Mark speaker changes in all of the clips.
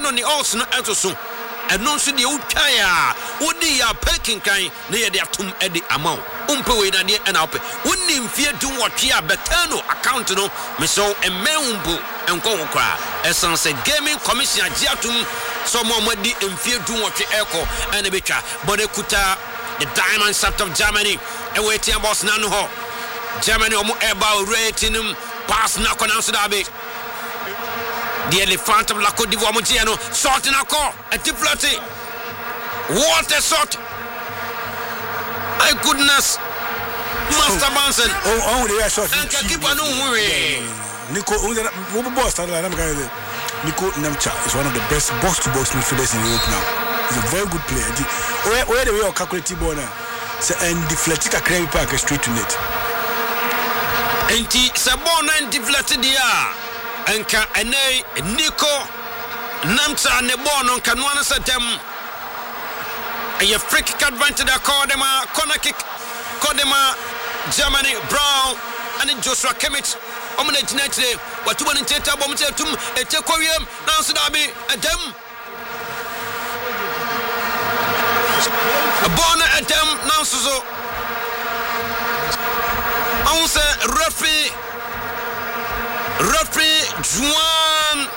Speaker 1: no ni also no etoso eno nso de utwa wodi ya pekin kan na ye de atom edi amount umpe we na de na ope wonni mfie dum wotwe a betano account no me so emembu enko wokra essence gaming commission agiatum so mo di mfie dum wotwe eko ene betwa bodekuta the Diamond Shaft of Germany e waiting boss nanu ho Germany omo eba rating pass na kona so da be the Elephant of la Côte d'Ivoire Moutiano shot in a core a deflecting. What a shot! My goodness, Master Manson.
Speaker 2: Oh, they are shot.
Speaker 1: And keep on moving.
Speaker 2: Nico, Nico Namcha is one of the best box-to-box midfielders in Europe now. He's a very good player. Where the way of calculating ball now? And deflecting a crane pack straight to net.
Speaker 1: And Sabona and deflected the Enka ene Nico Namcha ne bono kanwana satem a free kick advantage Kodema corner kick Kodema Germany Brown and Joshua Kimmich omune jinete watu wani teta bomtetum etekwiem nanso dabi edem abona edem nanso so onse referee Juan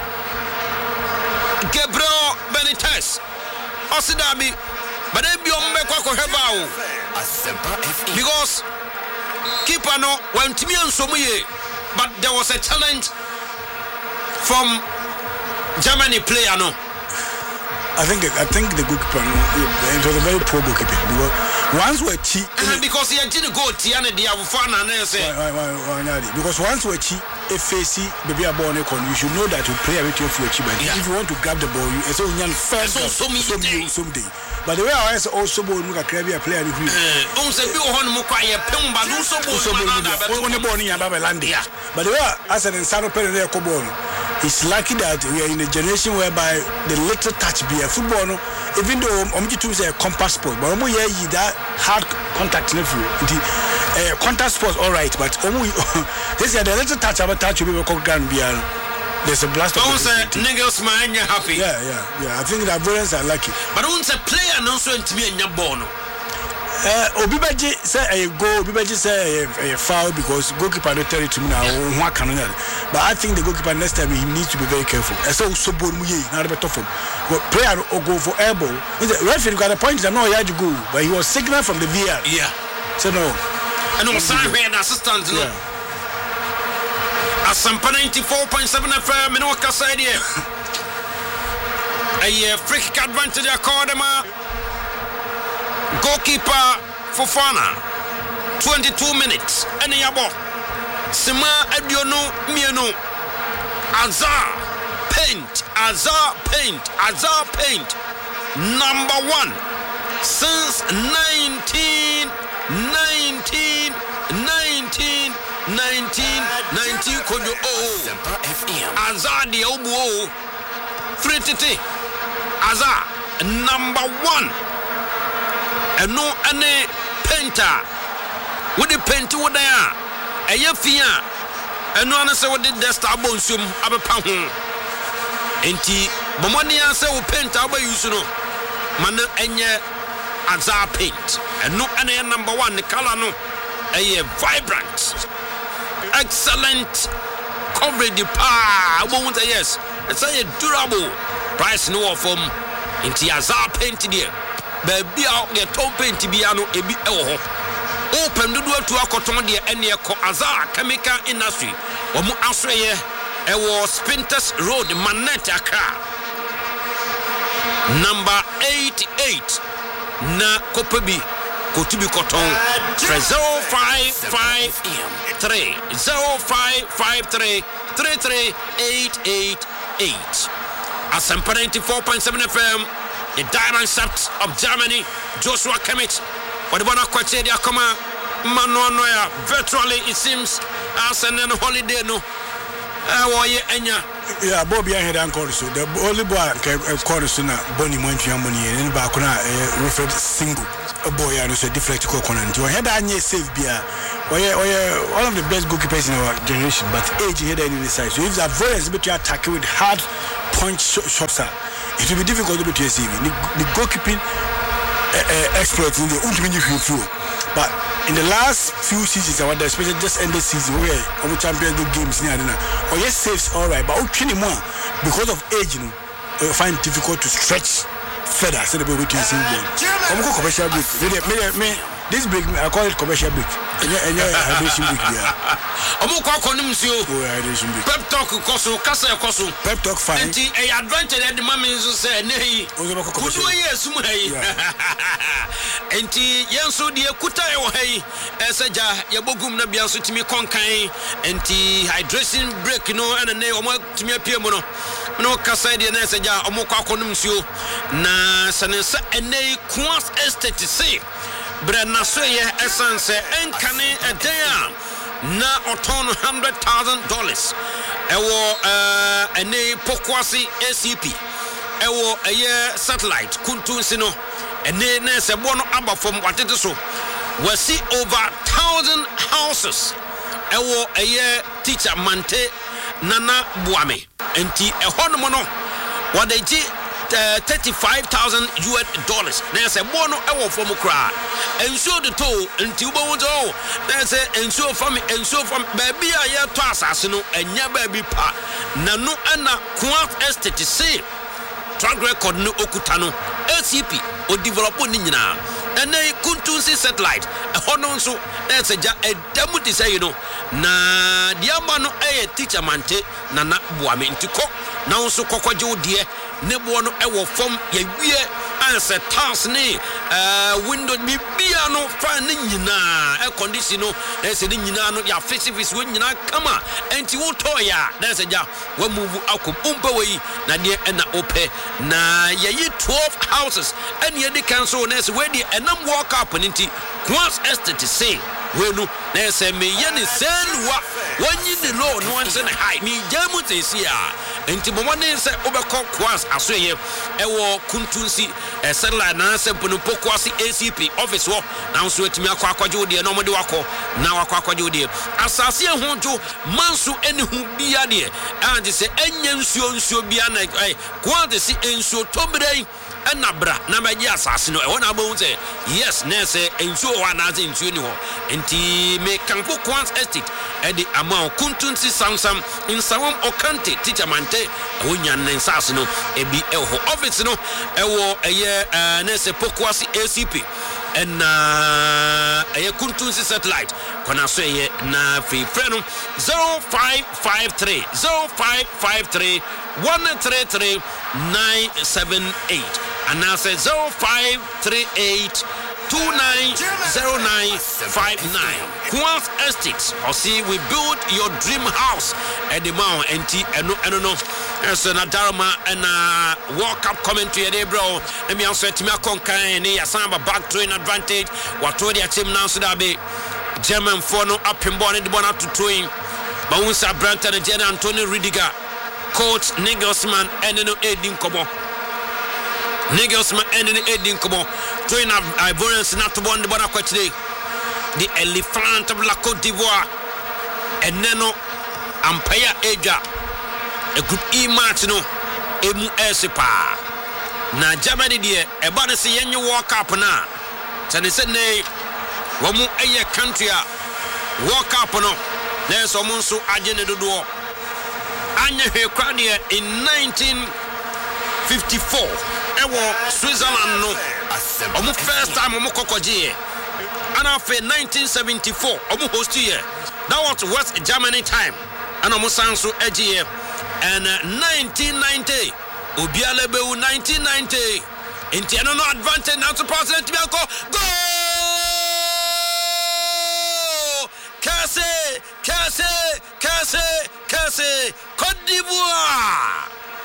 Speaker 1: Gabriel Benitez Osidabi but they be on Mekwa Hebao because keeper no when Timian Somuye but there was a challenge from Germany player no
Speaker 2: I think the goalkeeper it was a very poor goalkeeper once we're cheap
Speaker 1: because he didn't go Tiana dia Fana
Speaker 2: because once we're cheap if face baby a ball you should know that you play a bit of your but if you want to grab the ball you so first someday but the way I also ball look at a player who
Speaker 1: say be on mo kwa ye pem ba do so
Speaker 2: but the way as an Sano Pere ball it's lucky that we are in a generation whereby the little touch be a football no even though omjitu say a compact sport but omo here that hard contact no contact sports all right but this is the little touch about touch we go ground be there's a blast of
Speaker 1: niggas man you happy
Speaker 2: yeah I think the Ivorians are lucky
Speaker 1: but don't say player no so ntimi anya ball no
Speaker 2: Obibaji say a goal Obibaji say a foul because goalkeeper don't tell it to me now but I think the goalkeeper next time he needs to be very careful so ball mu ye na better for player or go for elbow the referee got a point that no he had to go but he was signal from the VAR so no
Speaker 1: and no sign here the assistant no Asampa 94.7 FM in Okasa idea a free kick advantage Kodema goalkeeper Fofana 22 minutes and yabo Sima Adiono Mieno Azar paint number 1 since 19 kodo Azar the obu 3 Azar number 1 and no ane painter with the paint with there a yefia and no answer with the dust abonsum abepa ho enti bomoni answer with painter aba use no man enye Azar paint and no ane number 1 the color no a vibrant excellent coverage pa won't say yes it's a durable price no from enti Azar paint there baby out the top paint biano ebi ewo open do to akoton de ene ko Azar chemical industry omo asreye ewo Spinters Road Manet Accra number 88 na kopebi kotubi koton 0553 33888 Asampa 94.7 FM the Diamond Shaft of Germany Joshua Kimmich but the one kwache dia kama manoya virtually it seems as an holiday no woye enya
Speaker 2: Bobby I had anchored so the only boy called so na Bonnie Montreal money and back na referred single a boy and so deflect corner you had anye save bia one of the best goalkeepers in our generation, but age here in the side. So if the avoidance between attacking with hard punch shots, it will be difficult to achieve. The goalkeeping experts in the ultimate through. But in the last few seasons, especially just ended season, where we champions do games near dinner, or yes, saves all right, but more because of age, you find it difficult to stretch further. So the way we can see them. Commercial break. This break, I call it commercial break. Hydration break.
Speaker 1: Pep talk koso kasa koso.
Speaker 2: Pep talk fine.
Speaker 1: Enti e advantage at the moment so say nei. Kudu yesu mu hai. Enti yenso de kuta e wo hai. Esaja ye bogum na bia so timi konkan. Enti hydration break no ana nei omo timi apie mu no. No kasa de na esaja omo kwakonum nsuo. Na sanensa enei Quas Estate say Brenna Soye essence enkane edea na oton $100,000 ewo ene pokwasi ACP ewo eye satellite kuntunsi no ene na se bo no aba from watete so wasi over 1,000 houses ewo eye teacher Mante Nana Buame enti ehono no wadeji $35,000 na say bono ewo from kra ensuo de to nti ubo wo na say ensuo from baby a ye to asase no enya baby pa na no ana Quas Estate say track record no okuta no ACP o develop ni nyina ene kuntunsi satellite ehono nso na say ja edamu ti say no na diama no teacher Mante Nana Buame ntiko na nso kokwaje odie nebo no ewo fom ye wie anse task ni window bibia no fa ni nyina air condition no ese ni nyina no ya face wo nyina kama enti wo to ya na ese ja wa move akom umpa we na de na ope na ye 12 houses and ye de cancel na ese we de enam walk up nti Quas Estate say we no na ese me ye ni selwa wanyi de low no anse na high mi jamu tesi a enti bomone se obekọ Quas asoye ewo kuntunsi satellite na sempo no pokwasi ACP office wo na nso atimi akwaje odie na omode wakọ na wakwaje odie asase ehunjo manso eni hu bia de anje se enya nsuo bia na Quas si ensuo tobrei enabra na maji asase no e na bo say yes na se ensuo wa na ze ensuo ni ho enti me kampo Quas Estate e di amount kuntunsi samsam insawom okante teacher Mante wonya nsase no ebi eho office no ewo eye na se pokwasi ACP and eye kuntunsi satellite kona so eye na free friend 0553 133 978 and now say 0538 290959 Quas Estate or see we build your dream house at the mount eno no so na Darma and walk up commentary there bro let me answer to me konkan ni asamba back to an advantage what to their team now so that be German for no up in born the bona to twin Bawunsa Branton and Jenna Antonio Ridiger coach Nigelsman and no Edin Kobo Nigelsman and Edin Kobo doing Ivorians not to one the bona today the elephant of La Côte d'Ivoire and Neno Ampaya Eja a group E match no Emu Esipa na Germany dear a body see any walk up na Tani said nay Wamu eye country walk up no there's someone so agenda do Anya Hekwadia in 1954 ewo Switzerland no omu first time omu kokoje and after 1974 omu host here that was West Germany time and omu sanso eje and 1990 obialebeu 1990 Intiano no advantage now to President Bianco go Casse Côte d'Ivoire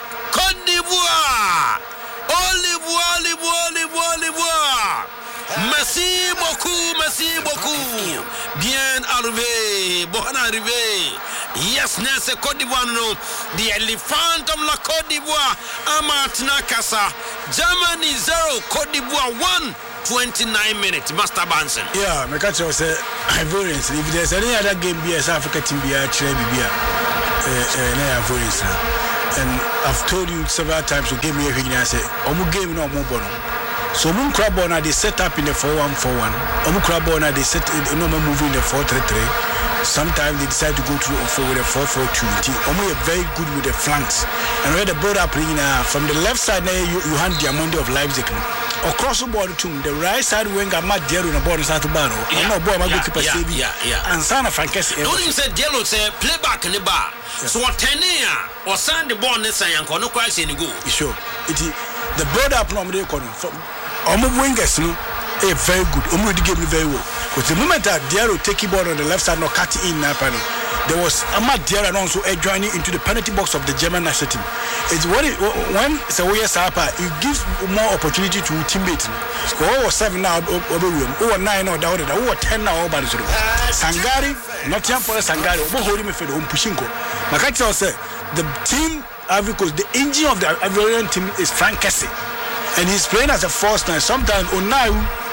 Speaker 1: Olivoire merci beaucoup bien arrivé bon arrivé yes nesse Côte d'Ivoire no the elephant of la Côte d'Ivoire Amat Nakasa Germany 0 Côte d'Ivoire 1 29 minutes. Master Banson.
Speaker 2: Yeah, my catcher say Ivorians. If there's any other game, be as Africa team, be a trade, be a Ivorians. And I've told you several times to give me a ring. I say, Omu game no more bono. So Moon Crabona they set up in the 4-1-4-1. Omu Crabona they set no more moving in the 4-3-3. Sometimes they decide to go to with a 4-4-2. Omu are very good with the flanks. And where the build up from the left side there you hand Diamondi of Leipzig. Across the board too, the right side wing got Matt Diallo in the border side to Barrow. No boy, my goalkeeper save. And Sana Frankesi.
Speaker 1: Don't you say Diallo say play back in the bar. So what 10 or send the ball next time no crash any go.
Speaker 2: Sure. It is the build up normally from Omu wingers no very good. Omu did give me very well. But the moment that Diallo take the ball on the left side, no cut in Napani, there was Ahmad Diarra also joining into the penalty box of the German national team. It's when Sawoya Sapa, it gives more opportunity to teammates. So who was 7 now, who were 9 or down, who were 10 now, over the Sangari, not young for Sangari, who holding me for the Pushinko. Makacha said the team, because the engine of the Ivorian team is Frank Kessie. And he's playing as a false nine. Sometimes Unai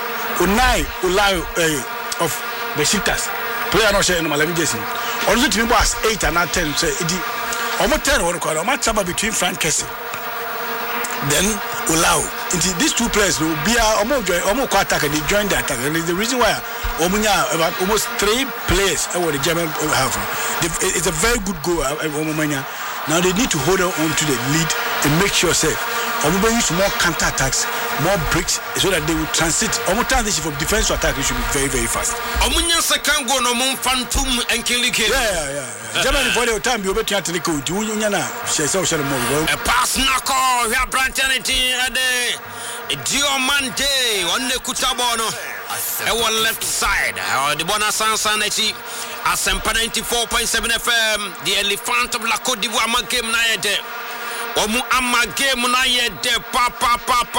Speaker 2: of Besiktas. Player not sharing my living Jason. Also, to me, was 8 and not 10. So, almost 10 or almost somewhere between Frank Kessie. Then Ulau. These two players will be almost attack and they join the attack. And it's the reason why almost 3 players over the German have. It's a very good goal. Now they need to hold on to the lead and make sure say Omuba use more counter attacks, more breaks, so that they will transit. Omu transition from defense to attack, it should be very, very fast.
Speaker 1: Omunya second go no mon phantom and Kilike.
Speaker 2: Yeah. Germany for the time you better to go to Unyana. She saw more. A
Speaker 1: pass knuckle, we have branchity at the Diomante on the Kutabono. Our left side, the Bonasansanechi. Asempa 94.7 FM, the elephant of La Côte d'Ivoire game na yede. Omu amma game na yede papa.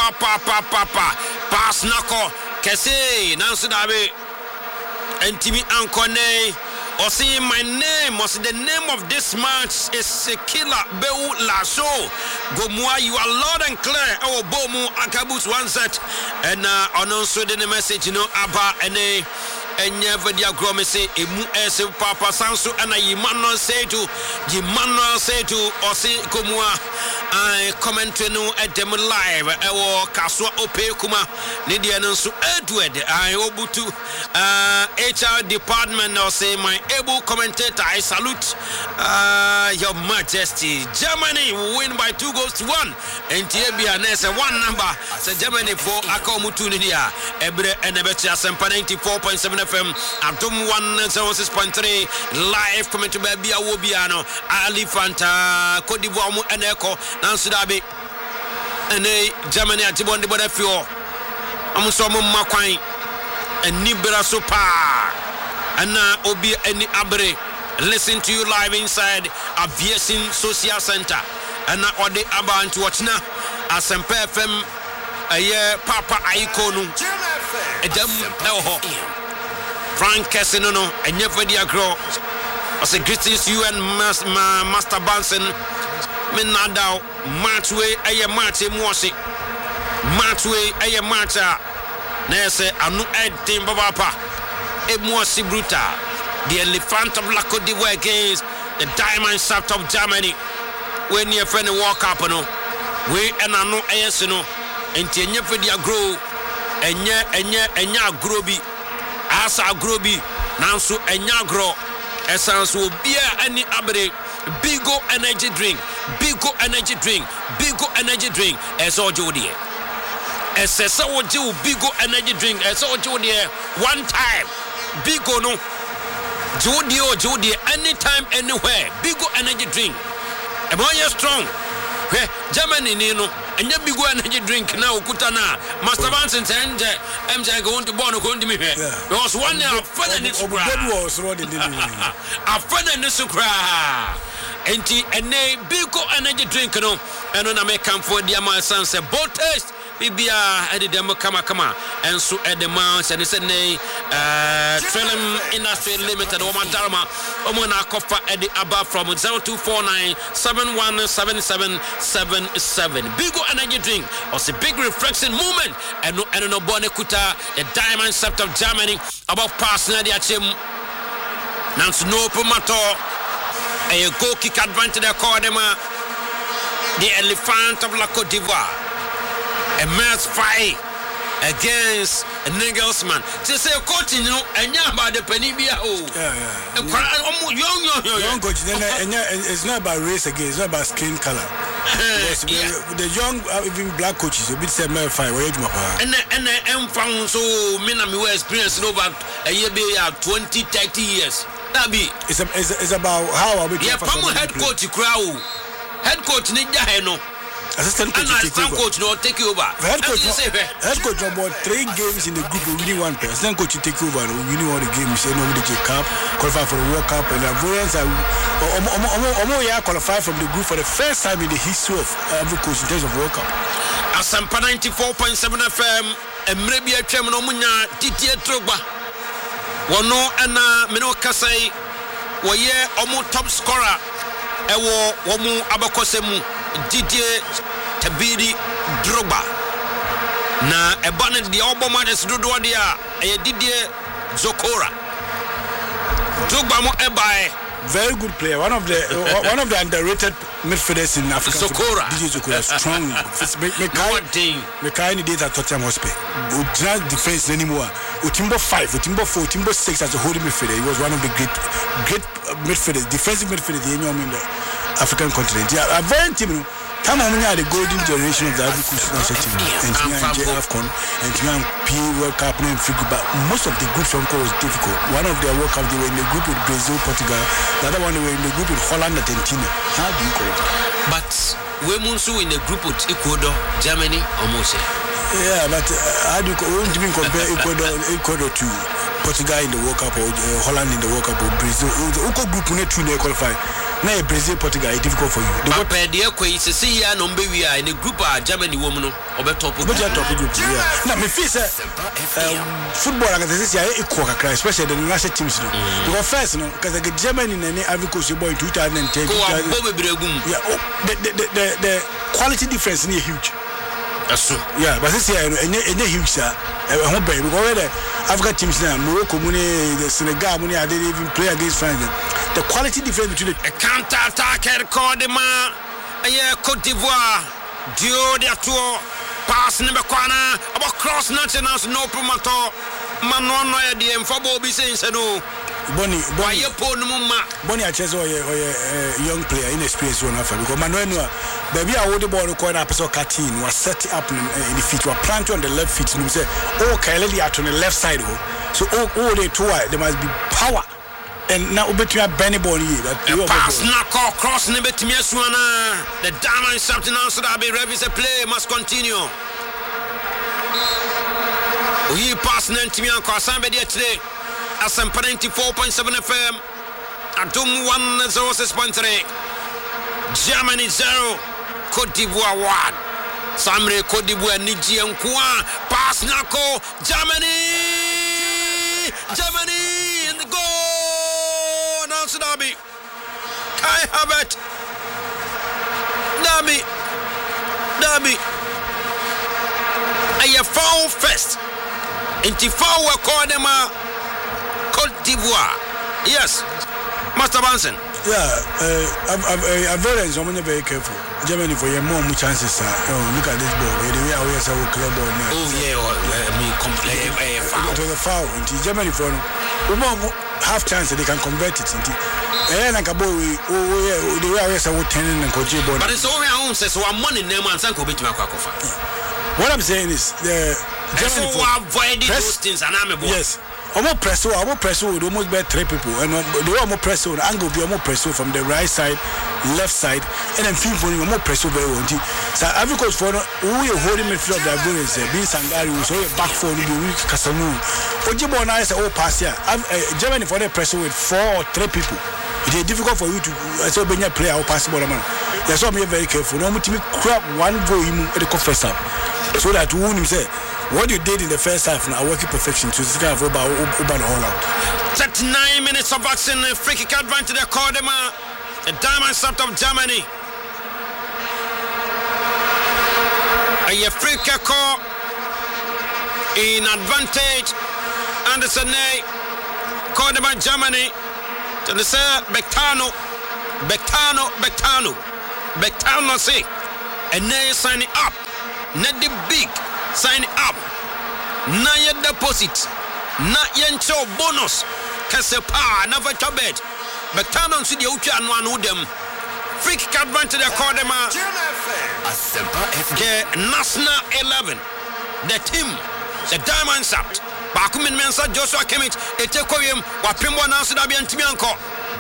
Speaker 1: Pass nako kese nansu dabe. Entimi ankone. Or see my name, or see the name of this match is Sekila Beu Lasso. Gomwa, you are loud and clear. Oh, Bomu Akabus one set. And also the message, Abba and never the agrome say emu ese papa sanso ana yimano say to or say komua I comment no at them live ewo kaswa ope kuma ne dia no so Edward I obutu HR department or say my able commentator I salute your majesty. Germany win by 2-1 and Tibia Nessa 1 number so Germany for akomutu dia ebre enebeti asempa 94.7 FM Atom 106.3 live comment to Babia Wobiano Ali Fanta Côte d'Ivoire mu eneko Nansudabe ene Germany atibonde bonafio amuso mu makwan enibra so pa ana obi eni abre listen to you live inside Aviation Social Center ana ode abantu watchna Asempa FM aye papa iconu edam eho Frank Kesinono and never the agro. I say greetings you and Master Banson. Menadao matchway a match mosi. Matchway a matcha. Nese anu ed team babapa. E mosi bruta. The elephant of La Côte d'Ivoire against the diamond shaft of Germany. When your friend walk up no. We and anu ayesino. And never the agro. Enya grobi. Asa grobi nanso enyagro esanso bia ani abre bigo energy drink eso jodie esesa woje bigo energy drink eso jodie one time bigo no jodie anytime anywhere bigo energy drink e boy strong Germany ni no enya bigo energy drink na okuta na Master Banson send MJ go to born go me here there was one year afana ni sukra
Speaker 2: good was running
Speaker 1: afana ni sukra enti ene Bigo energy drink no eno na make am for dia man sense both taste bibia ede dem kama enso ede man se ne se ne Trillium Industry Limited o mandarma o mo na kofa ede aba from 0249717777 Bigo energy drink or the big reflection movement eno no bone kuta the diamond scepter of Germany about passing the achem nanso no promoter a goal kick advantage they call them the Elephant of La Côte d'Ivoire. A match fight against a Nagelsmann. They say coach, you know, and yeah, about the Penibia.
Speaker 2: Young coach, it's not about race again, it's not about skin color. The young, even black coaches, a bit similar fight. And
Speaker 1: found so many experience over a year, 20-30 years. That be
Speaker 2: it's about how we
Speaker 1: head coach crowd. Head coach no.
Speaker 2: Assistant
Speaker 1: coach no take over.
Speaker 2: Head coach about 3 games in the group we really want. Assistant coach take over. We really want the games. You know the J Cup, qualify for the World Cup, and Ivorians are qualify from the group for the first time in the history of every coach in terms of World Cup.
Speaker 1: Asampa 94.7 FM. Maybe a chairman Omunya Didier Drogba. Wono ana meno kasai woye omo top scorer ewo womu abakosemu Didier Tabiri Drogba na ebane de oboma de dodo dia Didier Zokora Drogba mo ebae
Speaker 2: very good player, one of the underrated midfielders in Africa.
Speaker 1: Zokora.
Speaker 2: DJ Zokora, strong. Mekai did at Tottenham Hotspur. Not defense anymore. Utimbo 5, Utimbo 4, Utimbo 6 as a holding midfielder. He was one of the great midfielders, defensive midfielders in the African continent. Yeah, a very team. Come on, we had the golden generation of the Ivory Coast national team, and AFCON, and PA World Cup, and figure. But most of the groups from was difficult. One of their World Cup, they were in the group with Brazil, Portugal. The other one, they were in the group with Holland, Argentina. How do you call it?
Speaker 1: But we also in the group with Ecuador, Germany, almost.
Speaker 2: Yeah, but how do you compare Ecuador to Portugal in the World Cup or Holland in the World Cup or Brazil? The Ecuador group will not qualify. Now Brazil, Portugal is difficult for you.
Speaker 1: But the Ecuador is in the group of Germany woman or top group.
Speaker 2: Yeah. Now me feel football like this is equal, especially the national teams. Because first, because the Germany in the Ivory Coast in 2010. Yeah, the quality difference is huge. Yeah, but this year, any huge sir. I hope we go there. African teams now, Morocco, the Senegal, they didn't even play against France. The quality difference between
Speaker 1: a counter attack called the man, Côte d'Ivoire, Dio de Tour, pass number corner, about cross nationals, no promoter, Manon, the Mfabo be saying, no.
Speaker 2: Bonnie, I just a young player, inexperienced one after because Manuel, baby, I would the ball required episode cartoon was set up in the feet, were planted on the left feet, and we say, oh, Kylie are on the left side. So, all they two there must be power. And now, between Benny Bonnie,
Speaker 1: pass, knock off, cross, Nibet Miaswana, the diamond is something else that be revis a play must continue. We pass Nantimian, somebody today. Asampa 94.7 FM. Atum 106.3. Germany 0. Côte d'Ivoire 1. Samre Côte d'Ivoire Niji Nkwa. Pass Nako. Germany in the goal. Now Dabi. Kai Havertz. Dabi. A foul first. Inti foul we call them Côte d'Ivoire. Yes. Master Bansen.
Speaker 2: Yeah, I've very careful. Germany for your more chances. Look at this ball. The way I always have a club ball.
Speaker 1: Oh, yeah. Me complain.
Speaker 2: It was a foul. Germany for half chance they can convert it. And like a boy, the way I always have 10 and coach ball.
Speaker 1: But it's all my own says, so I'm money name and Sanko bit my coffee.
Speaker 2: What I'm saying is, the
Speaker 1: Germany for avoiding those things and I'm a boy.
Speaker 2: Yes. I'm more press with almost about 3 people, and the way more press on angle be more press from the right side, left side, and then film for more press over on T. So every coach for we holding midfield of the Ivorians, being Sangari, so back for the week Casamu. Ojibona is all pass here. Germany for the press with 4 or 3 people. It is difficult for you to so when you play our possible man. Yes, I'm very careful. No to crap one goal at the first half. So that you won't say what you did in the first half now working perfection to this kind of about all out.
Speaker 1: 39 minutes of action, free kick advantage to the Cordema, the Diamond South of Germany. A free kick in advantage. Anderson Cordema Germany. To the sir Bectano say, and they signing up. Not the big sign up. Not yet deposit. Not yet show bonus. Kasepa never to bet. Bectano see the Ucha and one with them. Free kick advantage to the Cordema. The National 11. The team. The Diamond South. Bakumin Mensa Joshua Kimmich. Etekoyim. Wapimbo Nancy Dabian Timianko.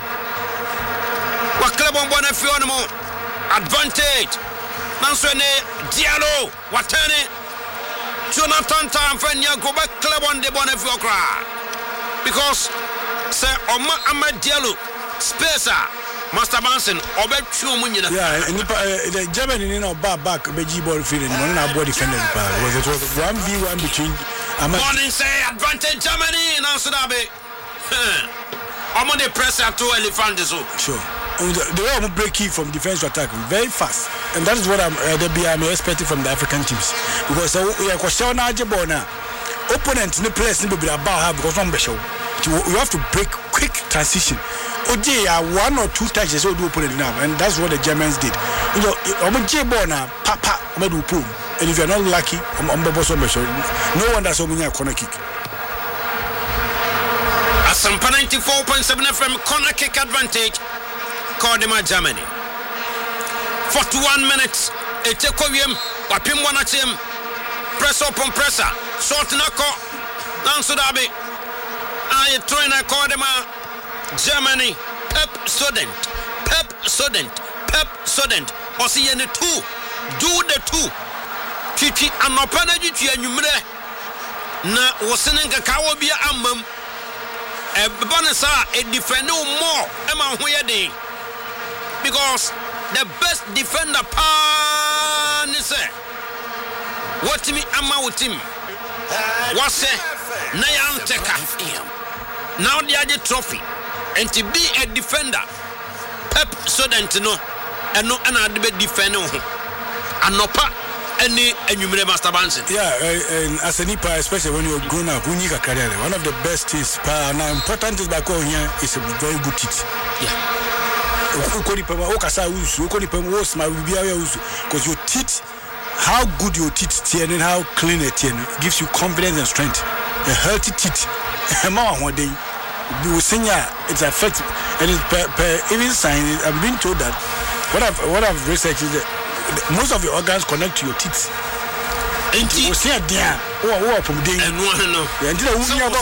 Speaker 1: Waklebon Bonafionimo. Advantage. Nanswene Diallo. Watene. Jonathan Tamfenia go back Clebon de Bonafiocra. Because Sir Oma Ahmed Diallo. Spacer. Master Banson, Obed Chumunya.
Speaker 2: Yeah, and the Germany in our back, Beji ball feeling, one our body defender. Was it 1v1 between
Speaker 1: Morning say advantage Germany in Amsterdam. I'm on the press at 2 elephants.
Speaker 2: Sure. The way I'm breaking from defense to attack very fast. And that is what I'm expecting from the African teams. Because we are questioning Ajabona. Opponent in the place in the about because one special. You have to break quick transition. OJ one or two touches so do opponent now, and that's what the Germans did. You know, I'm a J-Bona, Papa, Medu. And if you're not lucky, no one does only a corner kick.
Speaker 1: Asampa 94.7 FM corner kick advantage. Cordema Germany. 41 minutes. Etekoyem. Wapim wanatim. Press up on presser. Short nako. Nansudabi. I train a Cordema Germany. Pep student. Osi yene 2. Do the 2. Chichi anopana jichi enyumre na wosene nkakawo bia amam ebana sa e defend more ema ho yede because the best defender pa ni say what me ama wotim wase na ya nteka now the age trophy and to be a defender Pep student no eno ana de be defend ho anopa any enyumre Master Banson.
Speaker 2: Yeah, and as a nipa, especially when you're grown up, one of the best things, and important is back here is a very good teeth.
Speaker 1: Yeah.
Speaker 2: Because your teeth, how good your teeth and how clean it gives you confidence and strength. A healthy teeth, one day, you will sing it's effective, and it's per even sign. I'm being told that what I've researched is that most of your organs connect to your teeth. And you see a dear from day and one. And you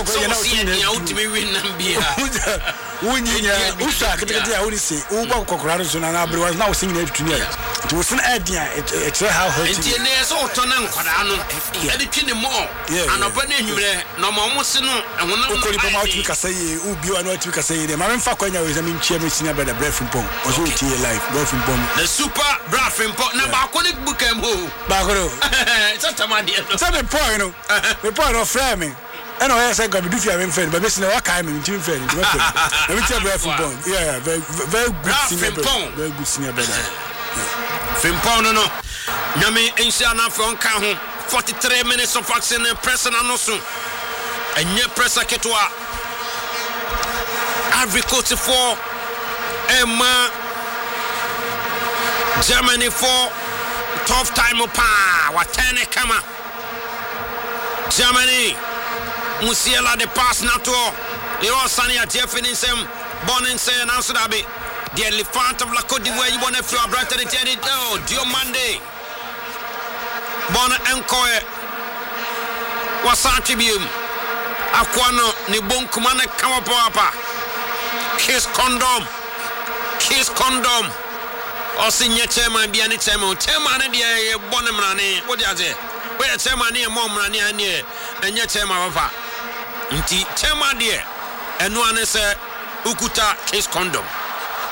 Speaker 2: only say, oh, Cocrados and I was now singing it to me. It was an idea, it's how hurting.
Speaker 1: There's all Tonan Corano, editing more. And opening you no more Musino, and one of the say, Ubu and what you can say. The man Fakoya is a mean chairman by the breath from Pong, or so to your life, breath from Pong. The super breath from Pong, now Baconic book and who? Bagro. It's not a man, it's not a point, the point of framing. I know I said, God, if you have been fed, but listen, what kind of team fed? Let me tell you, Pong. Yeah, very good senior brother. Very good senior brother. Frimpong no. Nyame Inshana for Kahu. 43 minutes of action and pressing anosu. And nye pressa ketwa. Every coach for Emma Germany for tough time pa. Watene kama. Germany. Musiela de pass nato. Leo Sani at Jeffinisem. Bonin say and answer dabi. The elephant of La Côte d'Ivoire, you want to feel brighter than it. Oh, Diomande. Bona Enkoe. Wasachibium. Aquano, Nibon Kumane Kamapapa. Kiss condom. Or senior chairman, be any chairman. Chairman, dear Bonamani. What do you say? Where chairman near Mom Rania near, and your chairman. Inti chairman dear. And one is a Ukuta kiss condom.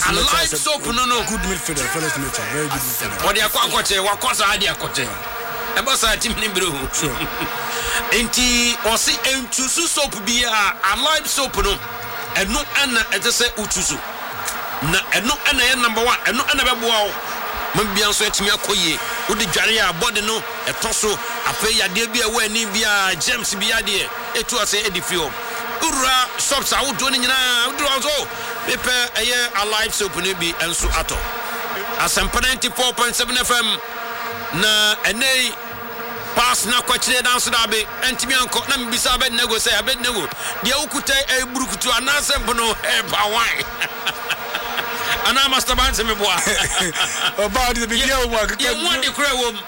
Speaker 2: Felix Meta.
Speaker 1: Live soap no.
Speaker 2: Good midfielder, Felix Meta. Very good midfielder.
Speaker 1: What they are wakosa adi akote. Ebosa team ni bro.
Speaker 2: Sure.
Speaker 1: Enti osi entusu soap bi a live soap no. Eno ana etese utusu. Na eno ana ye number 1. Eno ana beboa wo. Mambia nso etimi akoye. Wo de dware a body no etoso afa yade bi a wo ani bi a James bi yade etu ase edifio. Ura shops a wo do ni nyina wo do so. Pepe eye alive soap ni bi enso ato. Asempa 94.7 FM na enei pass na kwachire dance da be entimi anko na mbisa be nego say abed nego de ukuta e burukutu anasempo no e ba wine ana master band se me boa
Speaker 2: about the big year work
Speaker 1: ye won the cry wom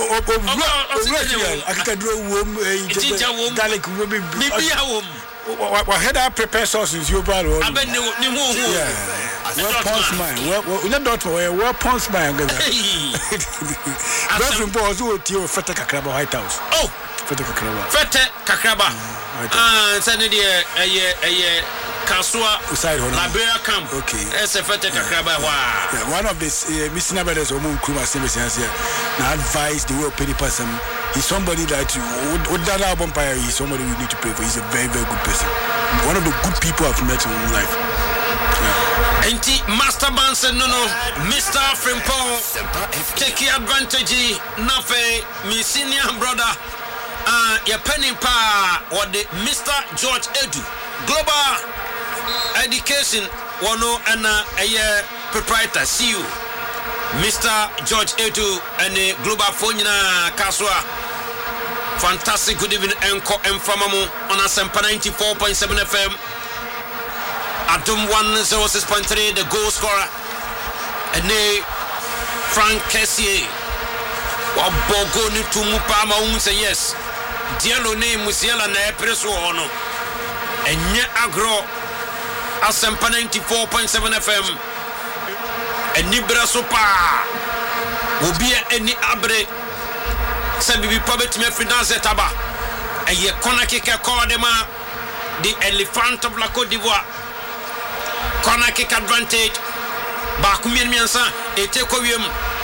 Speaker 2: akakadro wom garlic wom
Speaker 1: bibia wom
Speaker 2: wa head up prepare sauces you bad one
Speaker 1: abed nego ni hu
Speaker 2: well punch mine well not dot well punch mine that's when boss who tio fete kakraba White House
Speaker 1: oh fete kakraba sane de eye Kasua Liberia camp.
Speaker 2: Okay.
Speaker 1: It's a fete kakraba. Wow.
Speaker 2: One of this Mr. Brothers Omun Kuma service here. Now advise the way pay the person. He's somebody that would that album empire. He's somebody we need to pray for. He's a very very good person. One of the good people I've met in life.
Speaker 1: Enti Master Bansen no Mr. Frimpong take advantage nafe mi senior brother your penny pa or the Mr. George Edu Global Education wano ana a proprietor CEO Mr. George Edu and Global Phone Kaswa. Fantastic good evening Enko Mfamamu on Asempa 94.7 FM. Adum 106.3 the goal scorer. And Frank Kessier. Wabogo ni tumupa ma say yes. Dialo ne musiela na epreso ono. Enye agro Asempa 94.7 FM. Enibra sopa. Obia eni abre. Sabibi pabet me finance taba. Eye kona kick call them the elephant of la Côte d'Ivoire. Corner kick advantage. Bakumien miansa ete ko wiem.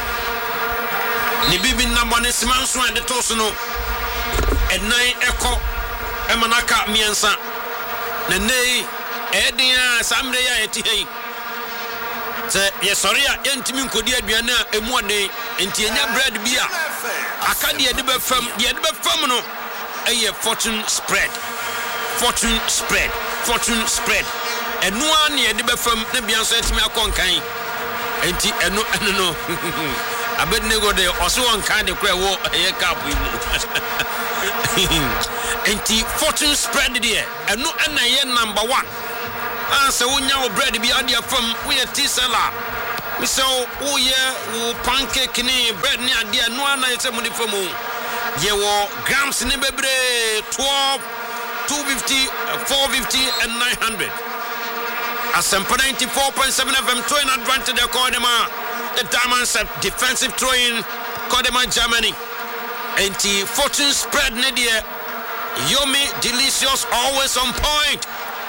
Speaker 1: Ni bibi number ne simanso and the tosono. And nine echo emanaka miansa. Na nei ɛden samre ya eti hei sɛ yɛsɔre a yɛntimi nkodi aduane a emu ɔden enti enya bread bi a aka de yɛde bɛfam no ɛyɛ fortune spread ɛnoa ne yɛde bɛfam na bia nso ɛtimi akɔnkan enti ɛno no Abednego de ɔso wɔnkan de kora wɔ ɛyɛ cup yi mu enti fortune spread deɛ ɛno ɛna ɛyɛ number 1 sɛ wonya wo bread bi ade afam woyɛ tea seller misɛ woyɛ wo pancake ne bread ne ade no ana yɛsɛ mu de fam yɛwɔ grams ne bebree 12 250 450 and 900 Asempa 94.7 FM throwing advantage the Kodema the Diamonds defensive throwing Kodema Germany and the fortune spread Nadia Yomi delicious always on point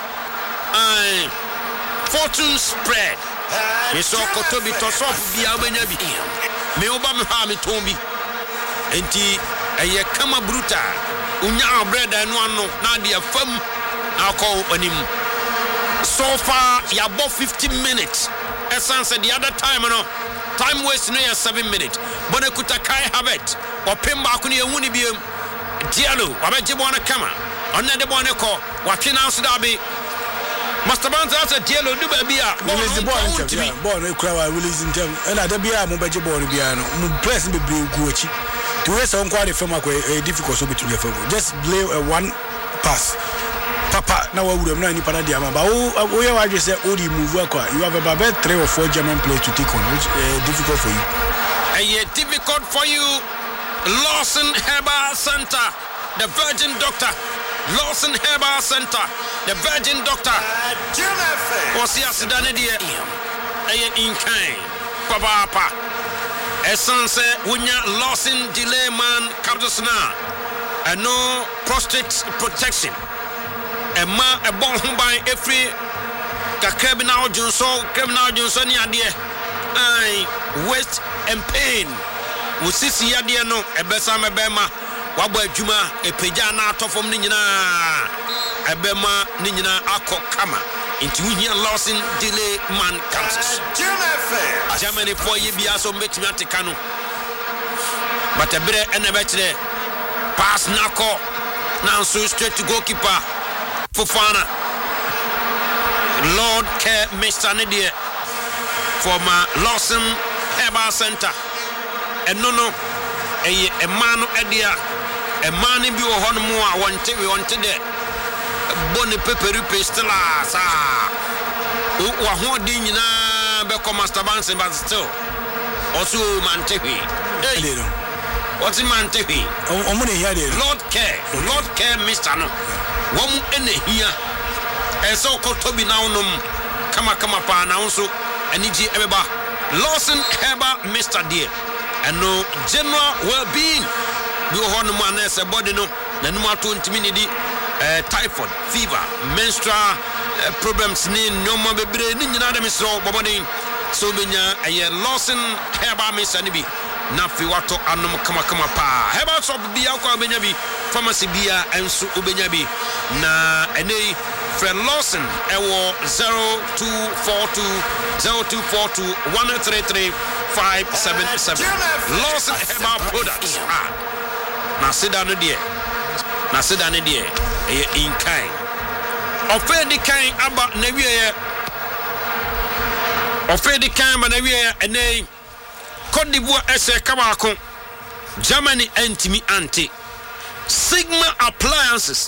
Speaker 1: fortune spread Miso Kotobi Tosop Biabenyabi me oba me ha me tombi enti eye kama bruta unya bread anu ano na dia fam akọ onim so far you about 15 minutes essence the other time no time waste no 7 minutes but ekuta Kai Havertz opemba akuni ehuni biem Diallo wabeje bona kama onna de bona ko watwe na so da be Master Banza asa Diallo du ba bia
Speaker 2: release the ball no kura wa release in term and ada bia mo beje ball bia no mo press be bre gu achi to we so nko ade fam akwa difficult so between the fam just play one pass papa na wa wuram na ni pana dia ma ba wo ye wa say odi move akwa you have about 3 or 4 German players to take on which difficult for you
Speaker 1: difficult for you Lawson Herbal Center the Virgin Doctor Lawson Herbal Center the Virgin Doctor Osia Sidane dia in kind papa essence wunya Lawson delay man capsule and no prostate protection Emma a bon by every criminal Johnson ni ade waste and pain usisi ade no ebesa mebema wabo adwuma epeja na atofom ni nyina ebema ni nyina akọ kama into here Lawson delay man cancers Germany for ye bia so metimi ateka no but ebere enebekire pass nako now so straight to goalkeeper Fofana Lord Care Mr. Nidia from Lawson Herbal Center and no a man edia a man in your home more wanted it Bonnie Peppery Pistela sa Wahodi na Beko Master Bansen but still also Mantepi what's in Mantepi Lord Care Mr. No Womu ene here so Kotobi now kama pa na unso aniji ebeba Lawson Herbal Mr. Dear and no general well-being bi ho no man ese body no na no ato ntimi di typhoid fever menstrual problems ni nyoma bebre ni nyina dem so bobodin so benya Lawson Herbal Mr. Nibi na fi wato anom kama pa Herbal shop bi akwa benya bi pharmacy bia enso obenya bi na enei Fred Lawson ewo 0242 133 577 Lawson Herbal products na seda no die in kind ofedi kind aba na wiye enei Côte d'Ivoire ese kabako Germany antimi anti Sigma Appliances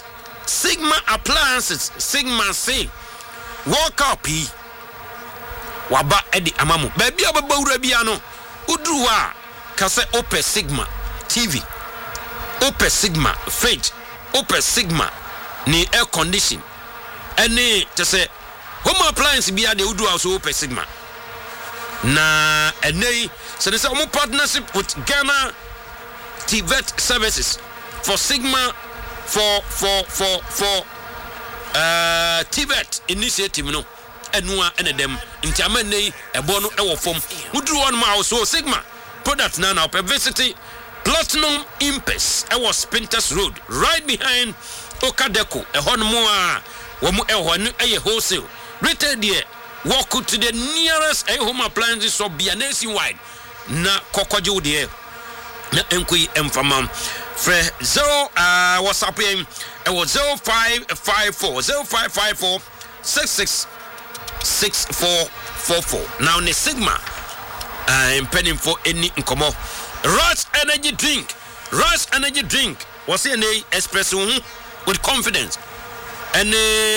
Speaker 1: Sigma C World Cup waba edi amamu baby ababa wura bia no udru a kase Opel Sigma TV Opel Sigma fridge Opel Sigma ni air condition ene te se home appliance bia de udru a so Opel Sigma na ene so they say omo partnership with Ghana TVET services for Sigma for TVET initiative no enua enedem ntiamane ebo no ewo fom udru one ma so Sigma product na visit Platinum Impes ewo Spinters Road right behind Okadeco ehon mo a wɔn ɛwɔ no ɛyɛ wholesale retail deɛ walk to the nearest home appliances shop bia nationwide na kokɔgye wo deɛ na enkoyi emfama frɛ 0 WhatsApp yɛn ɛwɔ 0554 666444 now ne Sigma penning for any nkomo Rush energy drink what's your name espresso with confidence and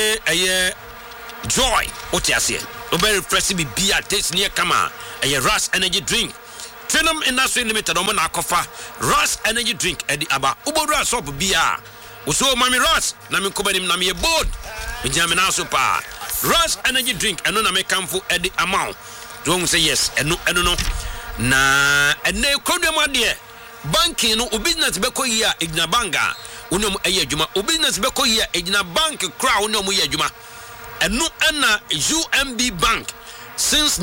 Speaker 1: joy what you say very fresh be beer taste near kama a Rush energy drink Trinum Industry Limited on Akofa Rush energy drink at the Aba Ubora shop beer so mami Rush na me kobanim na me board me jamina super Rush energy drink and no na me kamfo at the amount don't say yes and no na ene kodwama de banking no business be koyi a igna banga wonom eye adwuma business be koyi a igna bank kra wonom ye adwuma eno na UMB Bank since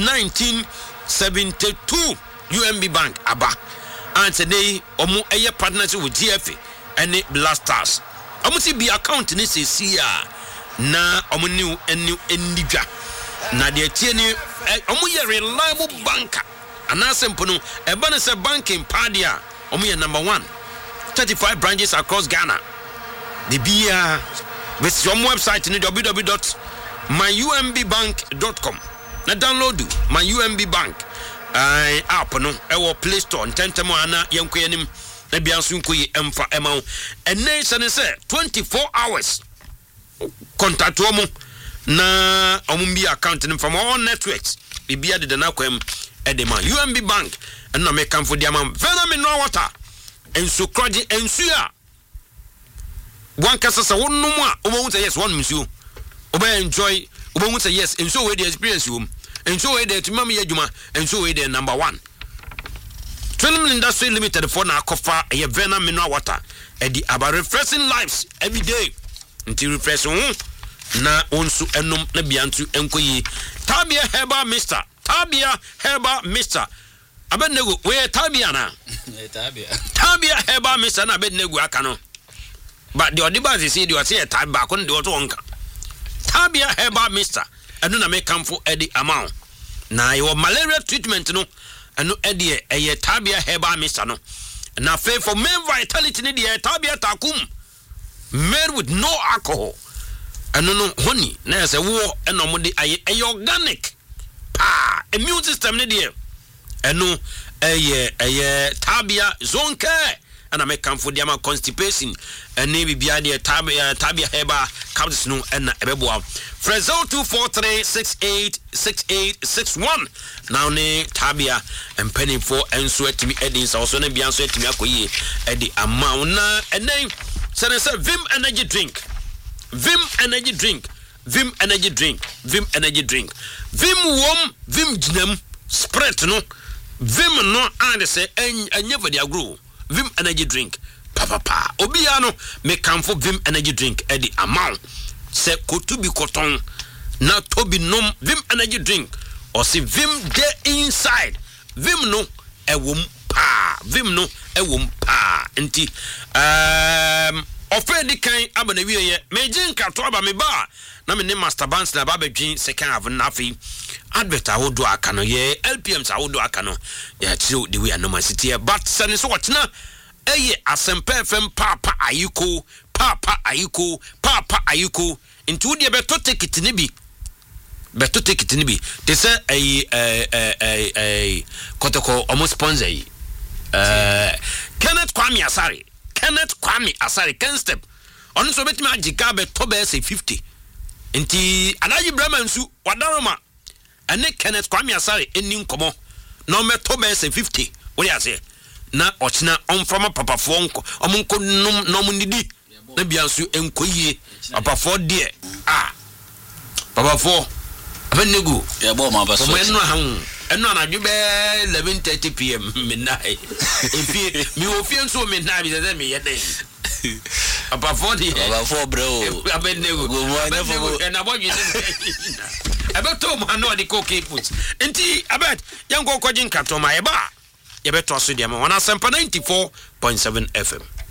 Speaker 1: 1972 UMB Bank aba and today omo eye partnership with GFA and Blasters omo ti bi account ni sesi a na omo new enidwa na de tie ni omo ye reliable banker anasempo no eba ne se banking padia omo ye number 1 35 branches across Ghana the bia with your website ni www.myumbbank.com na download my UMB Bank app no ewo Play Store ntentemo ana yenkoyanim na bia nso nkoyi emfa ema ene se say 24 hours contact omo na omo bi account ni from all networks bibia de na kwam edema UMB Bank and na me come for diamond phenomenal water enso kroje ensu a one kasa wonno mu a obo say yes one musu obo enjoy obo say yes enso we the experience you enso we the tumam yadwuma enso we the number 1 Trinum Industry Limited for na kofa a vena mineral water e di about refreshing lives every day until refresh na onsu enum na biantu enkoyi Tabia Herbal Mr. Abednego we Tabia na Tabia Herbal Mr. na Abednego aka no but the odiba say the say Tabia ko de oto onka Tabia Herbal Mr. eno na make am for edi amount na your malaria treatment no eno edi eye Tabia Herbal Mr. no na fair for men vitality ni the Tabia takum made with no alcohol eno no honey na say wo eno mo de aye organic immune system ne de eno Tabia zonke ana make am for diama constipation ene bibia de Tabia Herbal capsules no na ebeboa Frezo 243686861 now ne Tabia penning for enso atimi edins also na bia enso atimi akoyi edi amount na ene say Vim energy drink Vim energy drink Vim wom Vim ginam spread no Vim no and say anya for dia grow Vim energy drink papa obia no me come for Vim energy drink at the amount say kotubi cotton na tobi nom Vim energy drink or say Vim there inside Vim no ewom pa enti ofedi kan abana wiye mejin ka to aba me ba na me ne master bands na ba bedwin second half na afi advert awodo aka no ye LPMs awodo aka no ya tiro the way normal city but sane so watna eye asempa fm papa ayiko into the beto ticket ni bi they say kotoko almost sponsor Kenneth Kwame Asari can step on so bet ma jika beto be say 50 nti Alaji Brahman su wadaroma ene Kenneth Kwame Asari eni nkomo no meto be say 50 what you say na ochina on from papa fonko omunko no munidi na biansu enkoyie papa for there papa for abenego
Speaker 3: ya bo ma baso
Speaker 1: eno han eno anadwo be 11:30 pm midnight efie mi ofie nso midnight bi say me yede papa for bro abenego and about you about Tom no the coke put enti abet yango kojin kato ma eba ye beto so dia ma wana sempa 94.7 FM